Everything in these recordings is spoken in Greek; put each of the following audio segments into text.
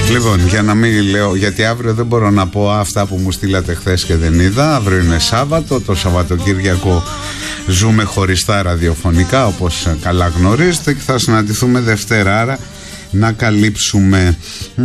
Λοιπόν, για να μην λέω, γιατί αύριο δεν μπορώ να πω αυτά που μου στείλατε χθες και δεν είδα. Αύριο είναι Σάββατο, το Σαββατοκύριακο ζούμε χωριστά ραδιοφωνικά, όπως καλά γνωρίζετε, και θα συναντηθούμε Δευτέρα, άρα να καλύψουμε.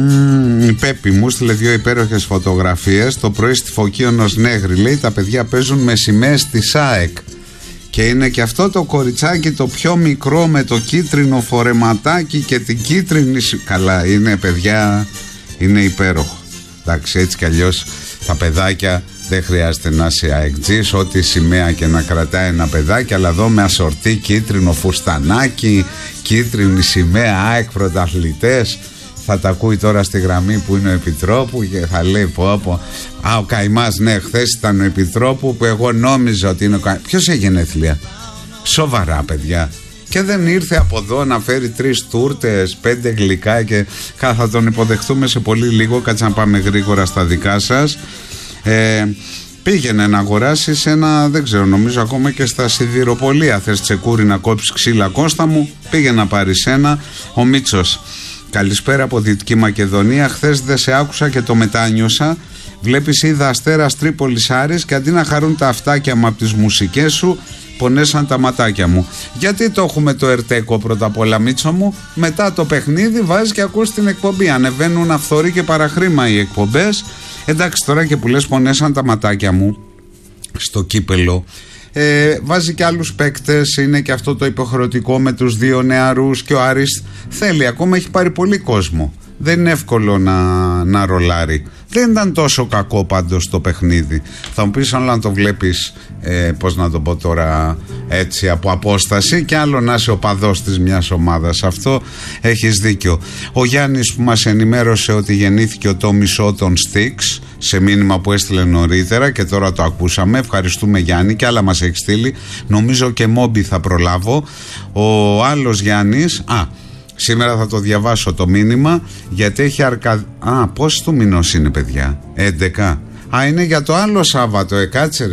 Η Πέπη μου στείλε 2 υπέροχες φωτογραφίες. Το πρωί στη Φωκίωνος Νέγρη, λέει, τα παιδιά παίζουν με σημαίες της ΑΕΚ. Και είναι και αυτό το κοριτσάκι το πιο μικρό με το κίτρινο φορεματάκι και την κίτρινη. Καλά, είναι παιδιά, είναι υπέροχο. Εντάξει, έτσι κι αλλιώς τα παιδάκια δεν χρειάζεται να είσαι αεκτζής, ό,τι σημαία και να κρατάει ένα παιδάκι, αλλά εδώ με ασορτή κίτρινο φουστανάκι, κίτρινη σημαία, ΑΕΚ πρωταθλητές. Θα τα ακούει τώρα στη γραμμή που είναι ο Επιτρόπου και θα λέει πω. Α, ο Καημάς, ναι, χθες ήταν ο Επιτρόπου που εγώ νόμιζα ότι είναι ο Καημάς. Ποιος έχει γενέθλια? Σοβαρά, παιδιά. Και δεν ήρθε από εδώ να φέρει 3 τούρτες, 5 γλυκά και θα τον υποδεχτούμε σε πολύ λίγο. Κάτσε να πάμε γρήγορα στα δικά σας. Πήγαινε να αγοράσεις ένα, δεν ξέρω, νομίζω ακόμα και στα σιδηροπολία. Θες τσεκούρι να κόψεις ξύλα, Κώστα μου? Πήγαινε να πάρεις ένα. Ο Μίτσος, καλησπέρα από Δυτική Μακεδονία. Χθες δεν σε άκουσα και το μετάνιωσα. Βλέπεις, είδα Αστέρας Τρίπολης Άρης και αντί να χαρούν τα αυτάκια μου από τις μουσικές σου, πονέσαν τα ματάκια μου. Γιατί το έχουμε το Ερτέκο πρώτα απ' όλα, Μίτσο μου? Μετά το παιχνίδι βάζεις και ακούς την εκπομπή. Ανεβαίνουν αυθορή και παραχρήμα οι εκπομπές. Εντάξει, τώρα και που λες πονέσαν τα ματάκια μου στο κύπελο, βάζει και άλλους παίκτες. Είναι και αυτό το υποχρεωτικό με τους 2 νεαρούς και ο Άρης θέλει, ακόμα έχει πάρει πολύ κόσμο. Δεν είναι εύκολο να ρολάρει. Δεν ήταν τόσο κακό πάντως το παιχνίδι. Θα μου πεις, αλλά να το βλέπεις, πώς να το πω τώρα, έτσι από απόσταση, και άλλο να είσαι οπαδός της μιας ομάδας. Αυτό έχεις δίκιο. Ο Γιάννης που μας ενημέρωσε ότι γεννήθηκε ο Τόμις Ότον Στίξ, σε μήνυμα που έστειλε νωρίτερα και τώρα το ακούσαμε. Ευχαριστούμε, Γιάννη, και άλλα μας έχει στείλει. Νομίζω και Μόμπι θα προλάβω. Ο άλλος Γιάννης, σήμερα θα το διαβάσω το μήνυμα, γιατί έχει πόσοι του μηνός είναι, παιδιά? 11. Είναι για το άλλο Σάββατο. Κάτσε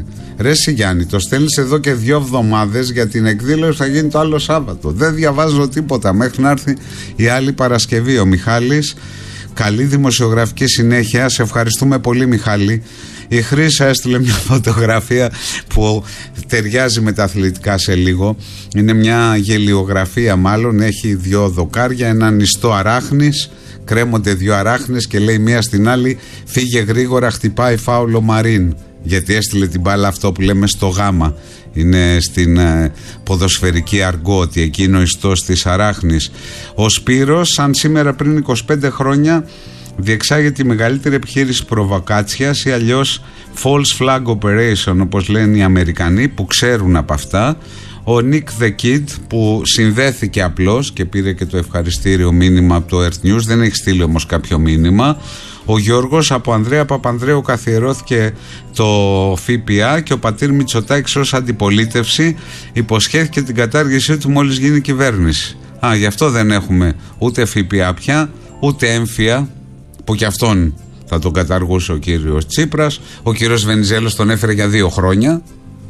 ρε Γιάννη, το στέλνεις εδώ και 2 εβδομάδες για την εκδήλωση, θα γίνει το άλλο Σάββατο. Δεν διαβάζω τίποτα μέχρι να έρθει η άλλη Παρασκευή. Ο Μιχάλης, καλή δημοσιογραφική συνέχεια. Σε ευχαριστούμε πολύ, Μιχάλη. Η Χρύσα έστειλε μια φωτογραφία που ταιριάζει με τα αθλητικά σε λίγο. Είναι μια γελιογραφία, μάλλον. Έχει 2 δοκάρια, ένα νηστό αράχνης. Κρέμονται 2 αράχνες και λέει μία στην άλλη, φύγε γρήγορα, χτυπάει φάουλο Μαρίν. Γιατί έστειλε την μπάλα, αυτό που λέμε στο γάμα. Είναι στην ποδοσφαιρική αργό, ότι εκεί είναι ο ιστός της αράχνης. Ο Σπύρος, σαν σήμερα πριν 25 χρόνια, διεξάγεται η μεγαλύτερη επιχείρηση προβοκάτσιας ή αλλιώς false flag operation, όπως λένε οι Αμερικανοί που ξέρουν από αυτά. Ο Nick the Kid που συνδέθηκε απλώς και πήρε και το ευχαριστήριο μήνυμα από το Earth News, δεν έχει στείλει όμως κάποιο μήνυμα. Ο Γιώργος, από Ανδρέα Παπανδρέου καθιερώθηκε το ΦΠΑ και ο πατήρ Μητσοτάκης ως αντιπολίτευση υποσχέθηκε την κατάργησή του μόλις γίνει κυβέρνηση. Γι' αυτό δεν έχουμε ούτε ΦΠΑ πια, ούτε έμφυα, που κι αυτόν θα τον καταργούσε ο κύριος Τσίπρας. Ο κύριος Βενιζέλος τον έφερε για 2 χρόνια.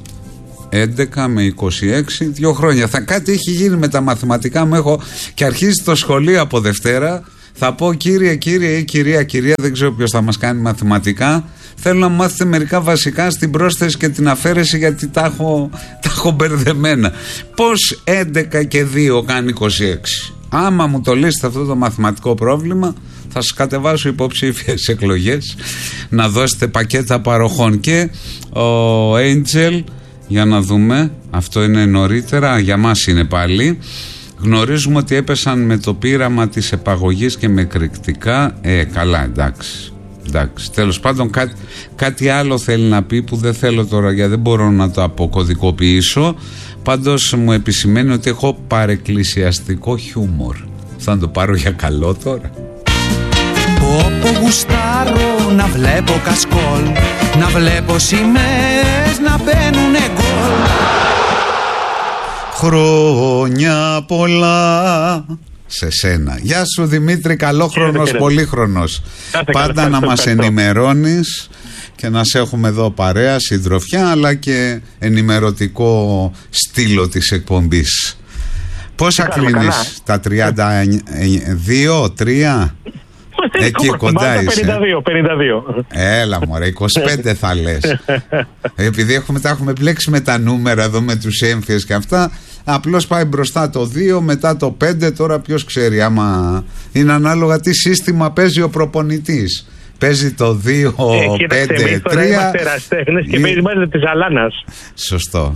11 με 26, 2 χρόνια. Κάτι έχει γίνει με τα μαθηματικά μου, έχω και αρχίζει το σχολείο από Δευτέρα. Θα πω κύριε ή κυρία, δεν ξέρω ποιος θα μας κάνει μαθηματικά. Θέλω να μάθετε μερικά βασικά στην πρόσθεση και την αφαίρεση, γιατί τα έχω μπερδεμένα. Πώς 11 και 2 κάνει 26? Άμα μου το λύσετε αυτό το μαθηματικό πρόβλημα, θα σας κατεβάσω υποψήφιες εκλογές να δώσετε πακέτα παροχών. Και ο Angel, για να δούμε, αυτό είναι νωρίτερα, για μας είναι πάλι. Γνωρίζουμε ότι έπεσαν με το πείραμα της επαγωγής και με εκρηκτικά. Καλά, εντάξει. Τέλος πάντων, κάτι άλλο θέλει να πει που δεν θέλω τώρα, γιατί δεν μπορώ να το αποκωδικοποιήσω. Πάντως μου επισημαίνει ότι έχω παρεκκλησιαστικό χιούμορ. Θα το πάρω για καλό τώρα. Όπου γουστάρω να βλέπω κασκόλ, να βλέπω σημαίες να μπαίνουνε γκολ. Χρόνια πολλά σε σένα. Γεια σου Δημήτρη, καλόχρονος, πολύχρονος. Πάντα να μας ενημερώνεις και να σε έχουμε εδώ παρέα, συντροφιά, αλλά και ενημερωτικό στήλο της εκπομπής. Πόσα κλείνεις? Τα 32, 3? Εκεί κοντά είσαι. 52. Έλα μωρέ, 25 θα λες. Επειδή τα έχουμε μπλέξει με τα νούμερα εδώ, με τους έμφυες και αυτά. Απλώς πάει μπροστά το 2, μετά το 5. Τώρα ποιος ξέρει, άμα είναι ανάλογα τι σύστημα παίζει ο προπονητής. Παίζει το 2, 5, 3. Είμαστε εραστέχνες και παίζει μαζί της Αλάνας. Σωστό.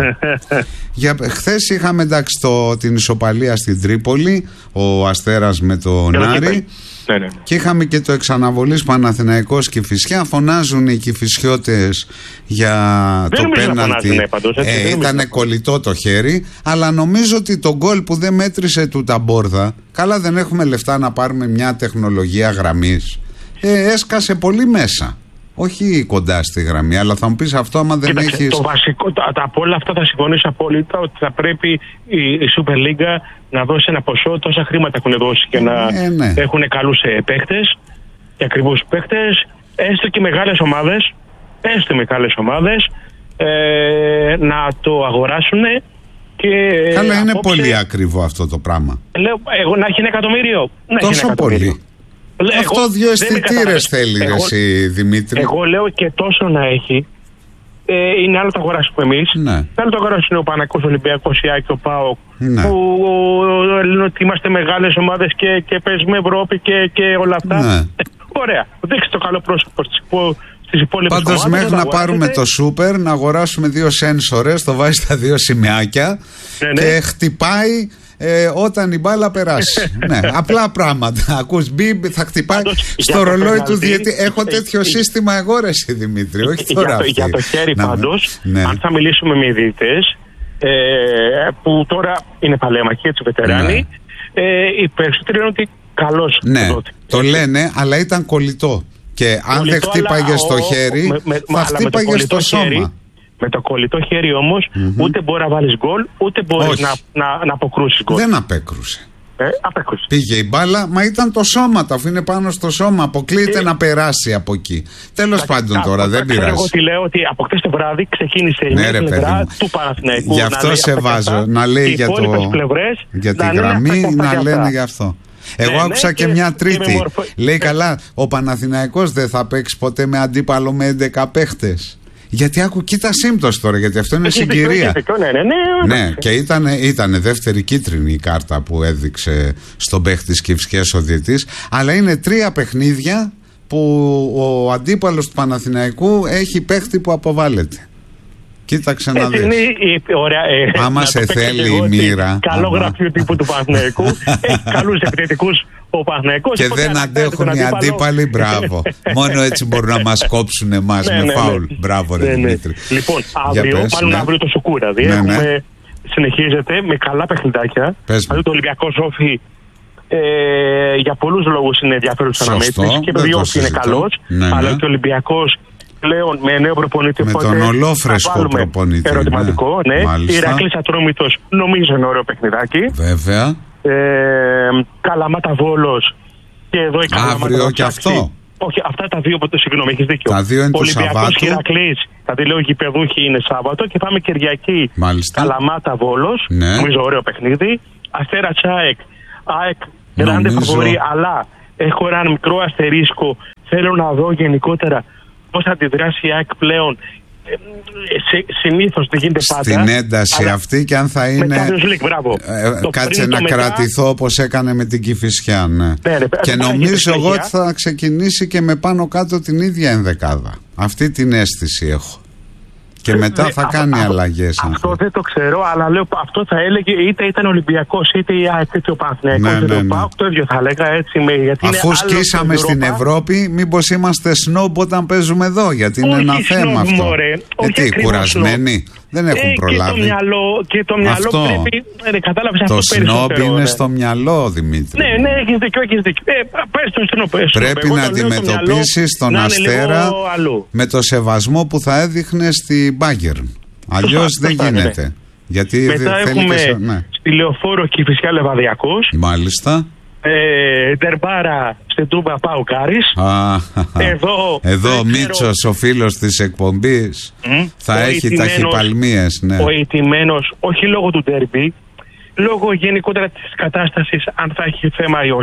Χθες είχαμε εντάξει την ισοπαλία στην Τρίπολη, ο Αστέρας με τον Άρη. Ναι. Και είχαμε και το εξαναβολής Παναθηναϊκός Κηφισιά. Φωνάζουν οι Κηφισιώτες για το πέναλτι. Ήτανε κολλητό το χέρι. Αλλά νομίζω ότι το γκολ που δεν μέτρησε του Ταμπόρδα, καλά δεν έχουμε λεφτά να πάρουμε μια τεχνολογία γραμμής. Έσκασε πολύ μέσα. Όχι κοντά στη γραμμή, αλλά θα μου πεις αυτό άμα δεν έχεις... Το βασικό, από όλα αυτά θα συμφωνήσω απόλυτα ότι θα πρέπει η Super League να δώσει ένα ποσό, τόσα χρήματα έχουν δώσει και να έχουν καλούς παίχτες και ακριβούς παίχτες, έστω και μεγάλες ομάδες, να το αγοράσουν. Καλά, είναι πολύ ακριβό αυτό το πράγμα. Λέω, να έχει 1 εκατομμύριο. Τόσο πολύ. Αυτό 2 αισθητήρες θέλει εσύ, Δημήτρη. Εγώ λέω και τόσο να έχει. Είναι άλλο το αγοράσουμε εμείς. Άλλο το αγοράσουμε ο Παναθηναϊκός, ο Ολυμπιακός, η ΑΕΚ και ο ΠΑΟΚ. Που λένε ότι είμαστε μεγάλες ομάδες και παίζουμε Ευρώπη και όλα αυτά. Ωραία. Δείξτε το καλό πρόσωπο στις υπόλοιπες ομάδες. Πάντως μέχρι να πάρουμε το σούπερ, να αγοράσουμε 2 σένσορες, το βάζει στα 2 σημαίακια και χτυπάει όταν η μπάλα περάσει. Απλά πράγματα. Ακούς μπιμπ, θα χτυπάει στο ρολόι του διαιτή. Έχω τέτοιο σύστημα εγώ, ρε εσύ Δημήτρη, όχι τώρα. Για το χέρι πάντως, αν θα μιλήσουμε με διαιτητές που τώρα είναι παλέμαχοι, έτσι βετεράνοι, οι περισσότεροι λένε ότι καλός. Το λένε, αλλά ήταν κολλητό. Και αν δεν χτύπαγε στο χέρι, θα χτύπαγε στο σώμα. Με το κολλητό χέρι όμως, ούτε μπορεί να βάλεις γκολ, ούτε μπορείς να αποκρούσεις γκολ. Δεν απέκρουσε. Απέκρουσε. Πήγε η μπάλα, μα ήταν το σώμα, αφού είναι πάνω στο σώμα. Αποκλείεται να περάσει από εκεί. Τέλος πάντων τώρα, δεν πειράζει. Εγώ τι λέω, ότι από χτες το βράδυ ξεκίνησε η πλευρά του Παναθηναϊκού. Γι' αυτό σε βάζω. Να λέει για τη γραμμή, να λένε γι' αυτό. Εγώ άκουσα και μια τρίτη. Λέει καλά, ο Παναθηναϊκός δεν θα παίξει ποτέ με αντίπαλο με 11 παίχτες. Γιατί κοίτα σύμπτωση τώρα, γιατί αυτό είναι συγκυρία. Ναι, και ήταν δεύτερη κίτρινη η κάρτα που έδειξε στον παίχτη της Κηφισιάς ο διαιτής. Αλλά είναι 3 παιχνίδια που ο αντίπαλος του Παναθηναϊκού έχει παίχτη που αποβάλλεται. Κοίταξε να δεις. Άμα σε θέλει η μοίρα. Καλό γραφείο τύπου του Παναθηναϊκού. Έχει καλούς επιθετικούς ο Παναθηναϊκός. Και δεν αντέχουν οι αντίπαλοι. Μπράβο. Μόνο έτσι μπορούν να μας κόψουν εμάς με φάουλ. Μπράβο, ρε Δημήτρη. Λοιπόν, πάλι αύριο το Σουκούρα. Συνεχίζεται με καλά παιχνιδάκια. Δηλαδή το Ολυμπιακό Όφι για πολλούς λόγους είναι ενδιαφέρουσα αναμέτρηση. Και επειδή ο Όφι είναι καλός, αλλά και ο Ολυμπιακός πλέον με νέο προπονητή. Με τον ολόφρεσκο προπονητή. Ερωτηματικό, ναι. Ηρακλής Ατρόμητος, νομίζω είναι ωραίο παιχνιδάκι. Βέβαια. Καλαμάτα Βόλος. Και εδώ η Καλαμάτα. Αύριο και αυτό. Όχι, αυτά τα δύο, συγγνώμη, έχεις δίκιο. Τα δύο είναι το Σαββάτο. Και Ηρακλής, δηλαδή λέω γηπεδούχοι είναι Σάββατο. Και πάμε Κυριακή. Καλαμάτα Βόλος. Νομίζω ωραίο παιχνίδι. Αστέρα ΑΕΚ. ΑΕΚ γράντε φαβορί, αλλά έχω έναν μικρό αστερίσκο. Θέλω να δω γενικότερα πώς θα αντιδράσει η ΑΕΚ πλέον. Συνήθως δεν γίνεται πάντα. Στην ένταση αυτή, και αν θα είναι. Κάτσε να κρατηθώ όπως έκανε με την Κηφισιά. Και νομίζω εγώ ότι θα ξεκινήσει και με πάνω κάτω την ίδια ενδεκάδα. Αυτή την αίσθηση έχω. Και μετά θα κάνει αλλαγές. Αυτό δεν το ξέρω, αλλά λέω αυτό θα έλεγε είτε ήταν Ολυμπιακός είτε η ΑΕΚ είτε ο Παναθηναϊκός. Το ίδιο θα έλεγα έτσι. Αφού σκίσαμε στην Ευρώπη, μήπως είμαστε σνόμπ όταν παίζουμε εδώ, γιατί είναι ένα θέμα αυτό. Τι, κουρασμένοι. Δεν έχουν προλάβει. Και το μυαλό πρέπει. Κατάλαβες αυτό. Το σνόμπ είναι στο μυαλό, Δημήτρη. Ναι, έχεις δίκιο. Πες τον σνόμπ. Πρέπει να αντιμετωπίσεις τον Αστέρα με το σεβασμό που θα έδειχνε στη Bayern. Αλλιώς δεν γίνεται. Γιατί μετά έχουμε στη Λεωφόρο Κηφισιά Λεβαδιακός. Μάλιστα. Τερμπάρα στην Τούμπα Πάου Κάρις. Εδώ ο Μίτσος, ο φίλος της εκπομπής, θα έχει ταχυπαλμίες. Ο ηττημένος, όχι λόγω του ντέρμπι, λόγω γενικότερα της κατάστασης, αν θα έχει θέμα ή όχι.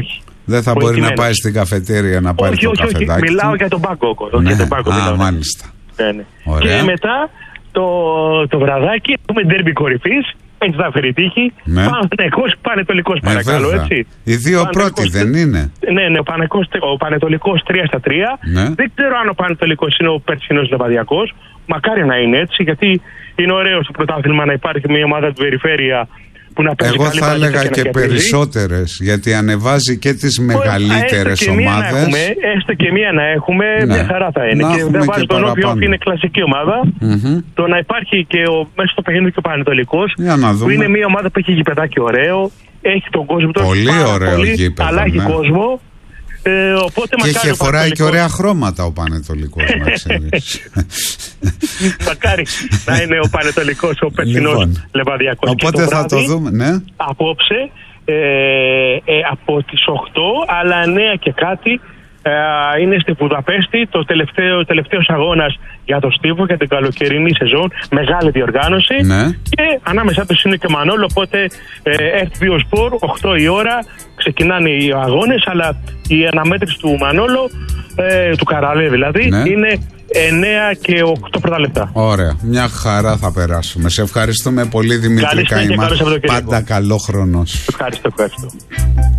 Δεν θα μπορεί να πάει στην καφετέρια να πάρει το καφεδάκι. Όχι, μιλάω για τον πάγκο. Μάλιστα. Και μετά το βραδάκι έχουμε ντέρμπι κορυφής. Έτσι θα φέρει τύχη. Πανετολικός, Πανετολικός παρακαλώ, έτσι. Οι δύο πρώτοι δεν είναι? Ναι, ο Πανετολικός 3-3. Δεν ξέρω αν ο Πανετολικός είναι ο περσινός Λεβαδιακός. Μακάρι να είναι έτσι, γιατί είναι ωραίο στο πρωτάθλημα να υπάρχει μια ομάδα του περιφέρεια που να παίζει. Εγώ θα έλεγα και περισσότερες, γιατί ανεβάζει και τις μεγαλύτερες ομάδες. Έστω και μία να έχουμε, μια χαρά θα είναι. Και δεν βάζει τον όποιο είναι κλασική ομάδα. Το να υπάρχει και μέσα στο παιχνίδι και ο Πανετολικός, που είναι μια ομάδα που έχει γηπεδάκι ωραίο, έχει τον κόσμο του. Πολύ ωραίο γήπεδο. Αλλά έχει κόσμο. Οπότε και φοράει και ωραία χρώματα ο Πανετολικός. Μακάρι να είναι ο Πανετολικός ο περσινός Λεβαδιακός. Οπότε θα το δούμε, ναι. Απόψε από τις 8 αλλά 9 και κάτι είναι στη Βουδαπέστη το τελευταίος αγώνας για το Στίβο, για την καλοκαιρινή σεζόν. Μεγάλη διοργάνωση. Και ανάμεσά τους είναι και Μανόλο. Οπότε F2 Sport 8 η ώρα ξεκινάνε οι αγώνες, αλλά η αναμέτρηση του Μανόλο, του Καραλέ δηλαδή, είναι 9 και 8 πρώτα λεπτά. Ωραία, μια χαρά θα περάσουμε. Σε ευχαριστούμε πολύ, Δημήτρη Καημά. Πάντα καλό χρόνος. Ευχαριστώ.